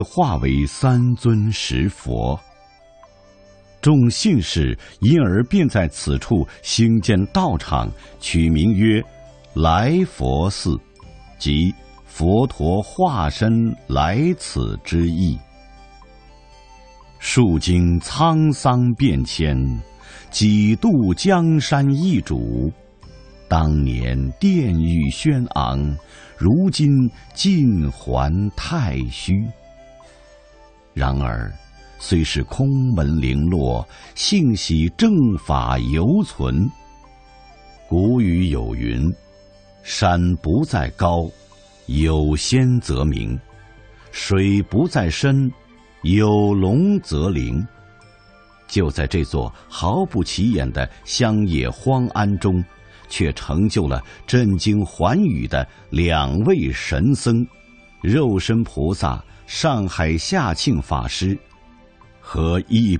化为三尊石佛。众信士因而便在此处兴建道场，取名曰来佛寺，即佛陀化身来此之意。数经沧桑变迁，几度江山易主。当年殿宇轩昂，如今尽还太虚。然而虽是空门零落，幸喜正法犹存。古语有云：山不在高，有仙则名；水不在深，有龙则灵。就在这座毫不起眼的乡野荒庵中，却成就了震惊寰宇的两位神僧：肉身菩萨上海下庆法师和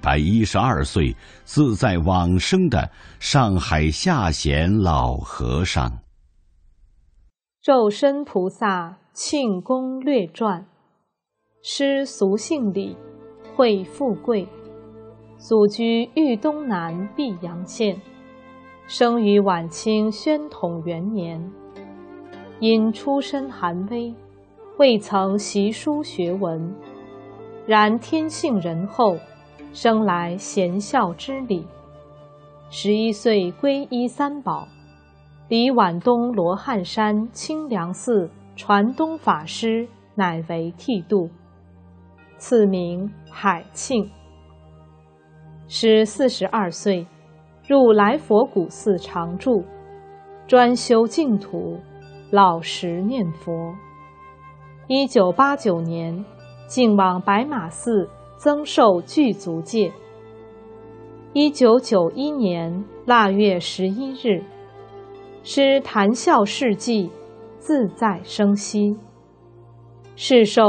112岁自在往生的上海下贤老和尚。 肉身菩萨庆功略传。师俗姓李，讳富贵，祖居豫东南泌阳县，生于晚清宣统元年。因出身寒微，未曾习书学文，然天性仁厚，生来贤孝之礼。11岁皈依三宝，离皖东罗汉山清凉寺传东法师乃为剃度，赐名海庆。师42岁，入来佛古寺常住，专修净土，老实念佛。1989年，竟往白马寺增寿具足戒。1991年腊月11日，师谈笑事迹，自在生息。世寿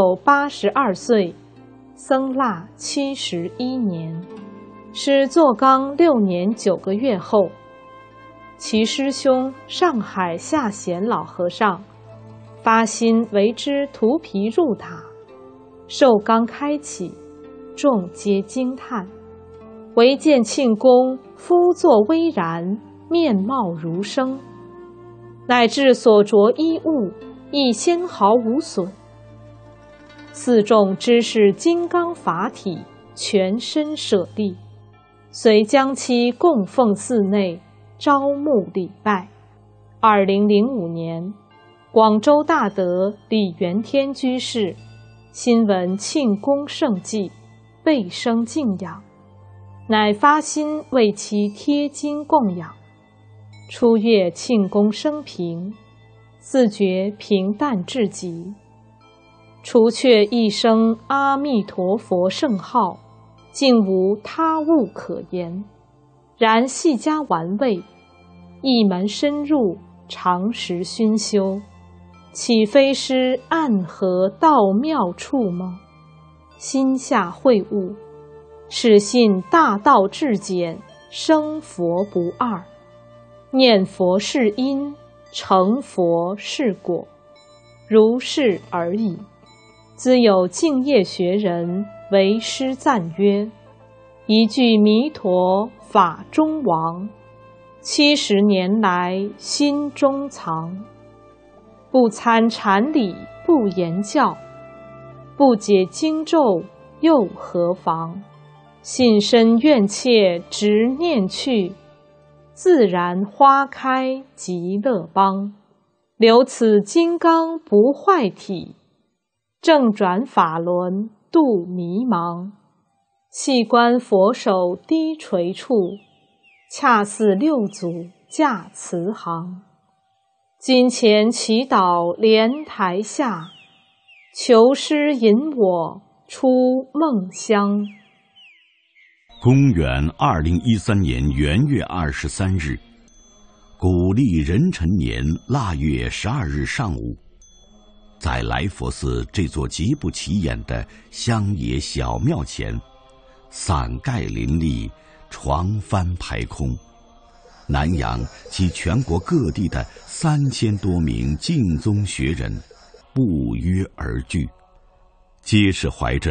82岁，僧腊71年。师坐缸6年9个月后，其师兄上海下贤老和尚发心为之涂皮入塔，寿缸开启，众皆惊叹，唯见庆公肤作微然，面貌如生，乃至所着衣物亦纤毫无损。寺众知是金刚法体，全身舍利，遂将其供奉寺内，招募礼拜。2005年，广州大德李元天居士新闻庆功盛迹，倍生敬仰，乃发心为其贴经供养。初阅庆功生平，自觉平淡至极，除却一声阿弥陀佛圣号，竟无他物可言。然细加玩味，一门深入，常时熏修，岂非师暗合道妙处吗？心下会悟，始信大道至简，生佛不二。念佛是因，成佛是果，如是而已。兹有净业学人为师赞曰：一句弥陀法中王，70年来心中藏。不参禅理不言教，不解经咒又何妨？信身愿切直念去，自然花开极乐邦。留此金刚不坏体，正转法轮度迷茫。细观佛手低垂处，恰似六祖驾慈航。金钱祈祷莲台下，求师引我出梦乡。 公元2013年元月23日，古历壬辰年腊月12日上午，在来佛寺这座极不起眼的乡野小庙前，伞盖林立，床幡排空，南洋及全国各地的3000多名净宗学人不约而聚， 皆是怀着